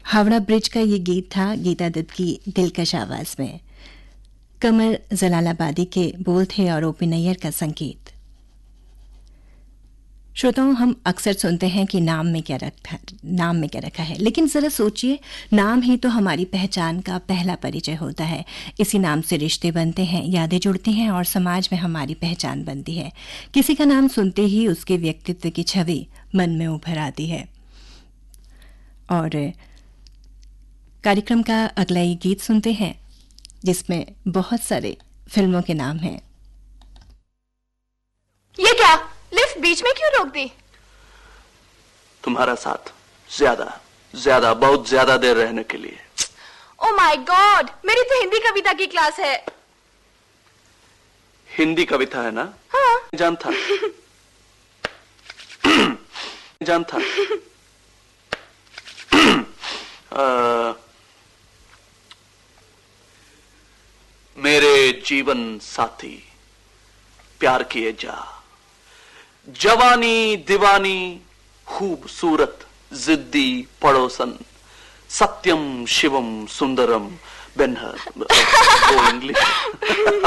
Howrah bridge का ये गीत था गीता दत्त की दिलकश आवाज में। कमर जलालाबादी के बोल थे और ओपी नैयर का संगीत। श्रोताओं, हम अक्सर सुनते हैं कि नाम में क्या रखा है, लेकिन जरा सोचिए, नाम ही तो हमारी पहचान का पहला परिचय होता है। इसी नाम से रिश्ते बनते हैं, यादें जुड़ती हैं और समाज में हमारी पहचान बनती है। किसी का नाम सुनते ही उसके व्यक्तित्व की छवि मन में उभर आती है। और कार्यक्रम का अगला ये गीत सुनते हैं जिसमें बहुत सारे फिल्मों के नाम हैं। ये क्या, लिफ्ट बीच में क्यों रोक दी? तुम्हारा साथ ज्यादा बहुत ज्यादा देर रहने के लिए। ओ माय गॉड, मेरी तो हिंदी कविता की क्लास है। हिंदी कविता है ना? हाँ। जानता मेरे जीवन साथी प्यार किए जा, जवानी दीवानी खूबसूरत जिद्दी पड़ोसन, सत्यम शिवम सुंदरम बेनहर। वो इंग्लिश